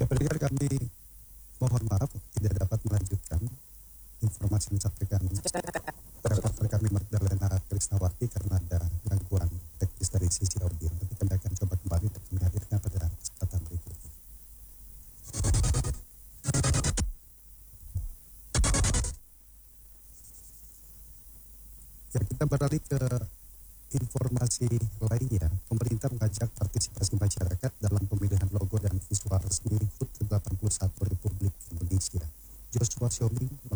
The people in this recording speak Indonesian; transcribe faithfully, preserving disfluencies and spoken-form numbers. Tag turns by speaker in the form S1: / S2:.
S1: Ya, pendengar kami mohon maaf tidak dapat melanjutkan informasi yang disampaikan reporter kami Magdalena Krisnawati karena ada gangguan teknis dari sisi audio. Nanti kami akan coba kembali untuk menghadirkan pada kesempatan berikutnya. Ya, kita beralih ke informasi lainnya. Pemerintah mengajak partisipasi masyarakat dalam pemilihan logo dan visual resmi H U T ke delapan puluh satu Republik Indonesia. Joshua Xiaoming